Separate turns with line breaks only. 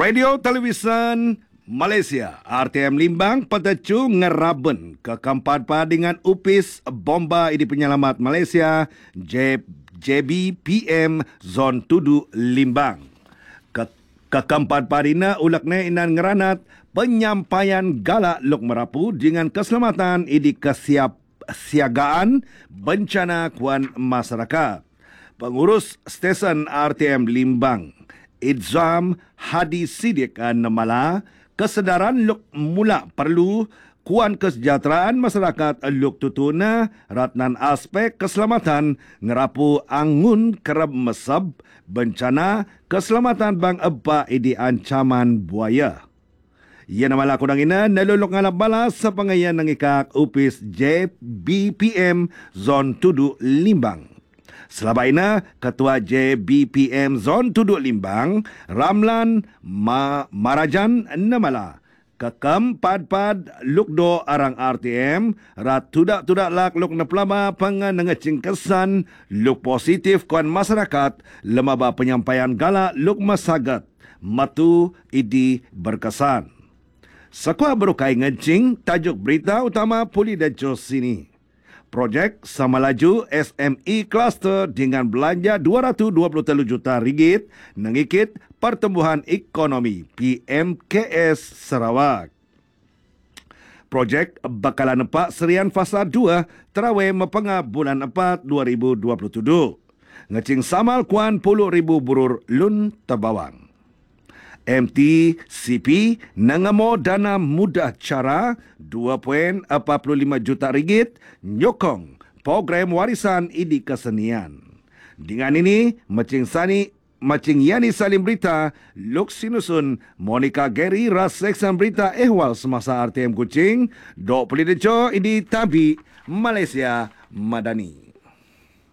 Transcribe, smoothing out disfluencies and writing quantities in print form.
Radio Television Malaysia RTM Limbang patacu ngeraben ke kampadpa dengan upis bomba ini penyelamat Malaysia JBPM Zon Tudu Limbang. Ke kampadpa dina ulaknya inan ngeranat penyampaian galak lok merapu dengan keselamatan idi kesiagaan bencana kuan masyarakat. Pengurus stesen RTM Limbang Idzam Hadi Sidik Namala, kesedaran luk mula perlu kuan kesejahteraan masyarakat luk tutuna ratnan aspek keselamatan ngerapu angun kerap mesab bencana keselamatan bang ebba idi ancaman buaya. Ia namala kudang ina nalulok ngalap bala sa pangayan ng ikak upis JBPM Zon Tudu Limbang. Selama ini, Ketua JBPM Zon Tudu Limbang, Ramlan Marajan Namala, kekam pad lukdo arang RTM, rat tudak lak luk neplama pangan ngecing kesan, luk positif kuan masyarakat, lemaba penyampaian galak luk masagat, matu idi berkesan. Sekua berukai ngecing, tajuk berita utama Puli dan Jos sini. Projek Samalaju SME Cluster dengan belanja 223 juta ringgit mengikut pertumbuhan ekonomi PMKS Sarawak. Projek bakalan nempak serian fasa 2 terawih mepengah bulan 4 2027. Ngecing samal kuan 10,000 burur lun terbawang. MTCP nangamo dana mudah cara 2.45 juta ringgit nyokong program warisan idi kesenian. Dengan ini, Macing Yani Salim Berita, Luk Sinusun, Monica Gary ras seksan berita ehwal semasa RTM Kuching, Dok Pelidejo idi Tabi, Malaysia Madani.